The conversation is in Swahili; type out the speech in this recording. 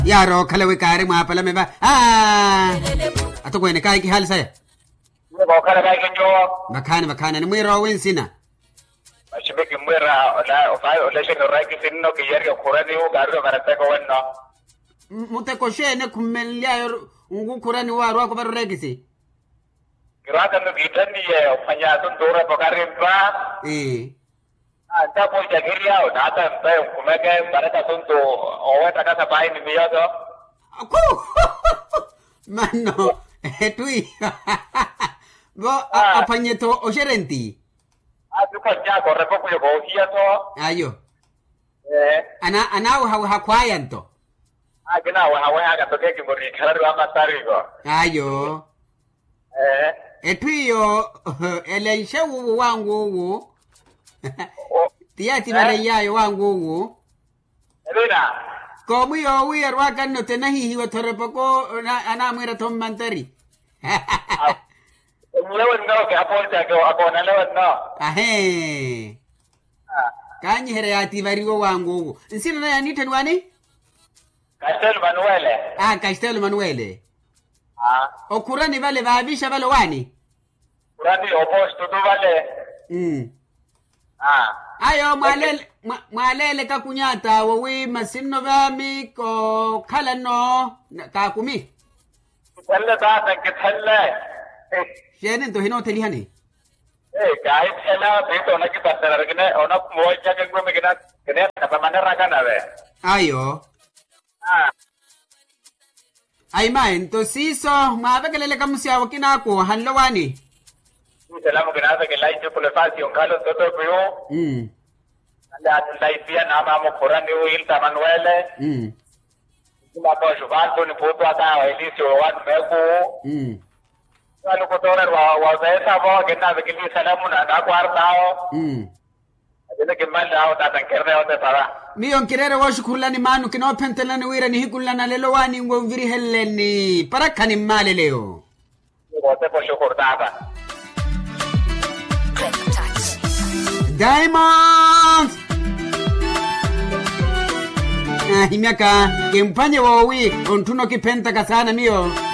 Yaro kalawe kare mwa pala meba. Ato kwene kai ki hali saya. Mo kala kai kenyo. Bakane ni mwiro winsina. Ashibiki mwira ola shino raki sinno ki yari kurani u garu barateko wenno. Muteko shene kumelia ngu kurani waru wako baru regisi. Kiraka no gitani ye ofanya tundura pokarimba. Anta po jagiria o nata mbaye kumeke barata tundu oweta kasa pai ni miyoto. Aku. Mano, etui. Bo apanyeto osherenti. Atuka nyako repoku yo gohia to. Ayo. Ana wa kwayanto. Agina wa akatoke kimuri kararu amatarigo. Ayo. Etui eleisha wangu. Tiati barayayo wangu. Elena. Komu yo wi rwaka no tenahi wa torepoko ana mwira tommantari. Lewan no ke aponta ko akona lewan no. Ahe. Kanyi hereyati barigo wangu. Nsina na yanita nwani? Castel Manuele. Castel Manuele. Okurani vale vaabisha vale wani? Kurani oposto tu vale. Ayo mwalele kakunyata wawi masino vami ko kala no kakumi. Telle ta telle. Shene ndo hino telihani. Kai tella beto na ki patara kene ona moja ke me kene na manera kana ve. Ayo. Ay entonces mabekelele kamusia wakina ko hanlawani. Salamu kinaza ke light po le fasi on kalo toto pio. Anda light pia na mama Kurani Wilta Manuele. Kuma ko jubato ni puto ata Elisio wan meko. Walo ko tore wa besa bo kena be kili salamu na kwartao. Adele ke mala ota tankerne ota para. Miyo nkirere wa shukurlani manu kino pentelani wira ni hikulana lelo wani ngomviri heleni parakani male leo. Wote po shukurtaba. Diamonds! Himiaka, kimpanye wawi, ontuno kipenta kasana miyo.